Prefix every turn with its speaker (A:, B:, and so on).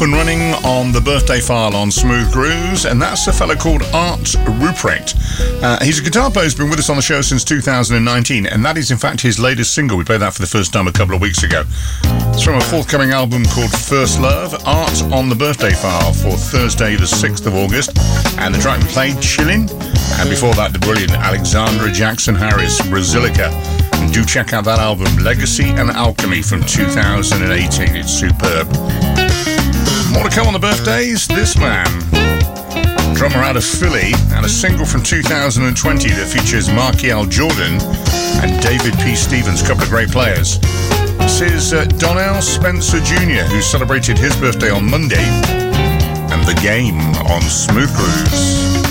A: and running on the birthday file on Smooth Grooves, and that's a fella called Art Ruprecht. He's a guitar player who's been with us on the show since 2019, and that is in fact his latest single. We played that for the first time a couple of weeks ago. It's from a forthcoming album called First Love. Art on the birthday file for Thursday the 6th of August, and the track we played, Chillin', and before that the brilliant Alexandra Jackson Harris, Brazilica. And do check out that album, Legacy and Alchemy, from 2018. It's superb. More to come on the birthdays. This man, drummer out of Philly, and a single from 2020 that features Markiel Jordan and David P. Stevens, a couple of great players. This is Donnell Spencer Jr., who celebrated his birthday on Monday, and The Game on Smooth Grooves.